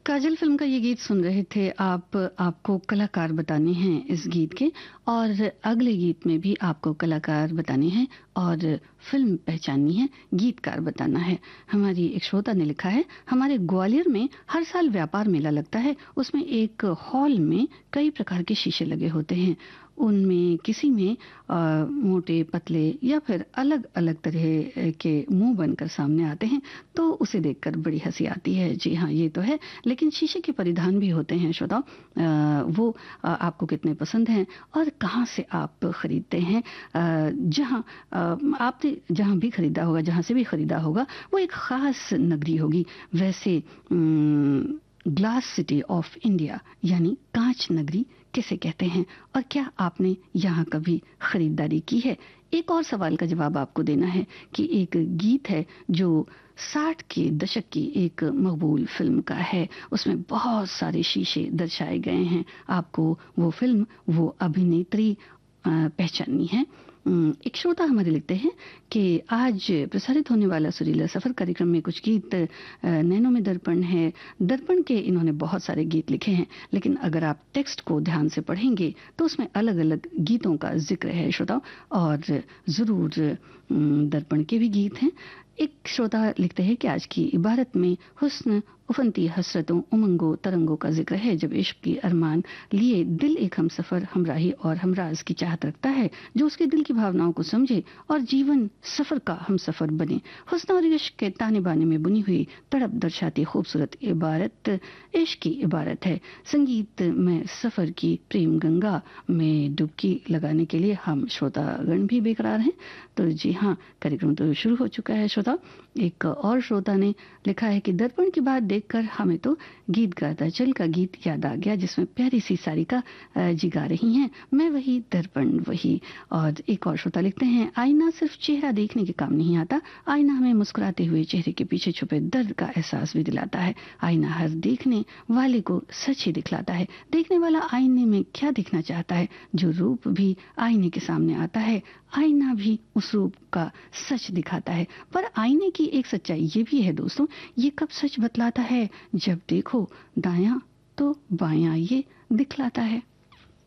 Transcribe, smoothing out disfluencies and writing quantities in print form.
काजल film का ये गीत सुन रहे थे आप। आपको कलाकार बताने हैं इस गीत के, और अगले गीत में भी आपको कलाकार बताने हैं और फिल्म पहचाननी है, गीतकार बताना है। हमारी एक श्रोता ने लिखा है, हमारे ग्वालियर में हर साल व्यापार मेला लगता है। उसमें एक हॉल में कई प्रकार के शीशे लगे होते हैं। उनमें किसी में मोटे पतले या फिर अलग अलग तरह के मुंह बनकर सामने आते हैं, तो उसे देखकर बड़ी हंसी आती है। जी हाँ, ये तो है। लेकिन शीशे के परिधान भी होते हैं श्रोताओ। वो आपको कितने पसंद हैं और कहाँ से आप खरीदते हैं। जहाँ आपने जहाँ भी खरीदा होगा, जहाँ से भी खरीदा होगा, वो एक खास नगरी होगी। वैसे ग्लास सिटी ऑफ इंडिया यानी कांच नगरी किसे कहते हैं, और क्या आपने यहाँ कभी खरीदारी की है? एक और सवाल का जवाब आपको देना है कि एक गीत है जो 60 के दशक की एक मकबूल फिल्म का है। उसमें बहुत सारे शीशे दर्शाए गए हैं। आपको वो फिल्म, वो अभिनेत्री पहचाननी है। एक श्रोता हमारे लिखते हैं कि आज प्रसारित होने वाला सुरीला सफर कार्यक्रम में कुछ गीत नैनों में दर्पण है। दर्पण के इन्होंने बहुत सारे गीत लिखे हैं, लेकिन अगर आप टेक्स्ट को ध्यान से पढ़ेंगे तो उसमें अलग अलग गीतों का जिक्र है श्रोताओं, और जरूर दर्पण के भी गीत हैं। एक श्रोता लिखते हैं कि आज की इबारत में हुस्न, उफनती हसरतों, उमंगों, तरंगों का जिक्र है। जब इश्क की अरमान लिए दिल एक हम सफर, हमराही और हमराज की चाहत रखता है, जो उसके दिल की भावनाओं को समझे और जीवन सफर का हम सफर बने। हुस्न और इश्क के ताने बाने में बुनी हुई तड़प दर्शाती खूबसूरत इबारत इश्क की इबारत है। संगीत में सफर की प्रेम गंगा में डुबकी लगाने के लिए हम श्रोतागण भी बेकरार हैं। तो जी हाँ, कार्यक्रम तो शुरू हो चुका है श्रोता। एक और श्रोता ने लिखा है कि दर्पण की बात देखकर हमें तो गीत गाता चल का गीत याद आ गया, जिसमें प्यारी सी सारिका जी गा रही हैं, मैं वही दर्पण वही। और एक और श्रोता लिखते हैं, आईना सिर्फ चेहरा देखने के काम नहीं आता, आईना हमें मुस्कुराते हुए चेहरे के पीछे छुपे दर्द का एहसास भी दिलाता है। आईना हर देखने वाले को सच ही दिखलाता है। देखने वाला आईने में क्या दिखना चाहता है, जो रूप भी आईने के सामने आता है, आईना भी उस रूप का सच दिखाता है। पर आईने की एक सच्चाई ये भी है दोस्तों, ये कब सच बतलाता है? जब देखो दायां तो बायां ये दिखलाता है।